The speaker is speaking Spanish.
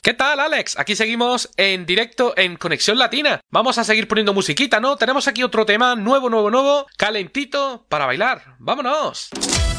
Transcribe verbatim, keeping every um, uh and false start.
¿Qué tal, Alex? Aquí seguimos en directo en Conexión Latina. Vamos a seguir poniendo musiquita, ¿no? Tenemos aquí otro tema nuevo, nuevo, nuevo, calentito para bailar. ¡Vámonos!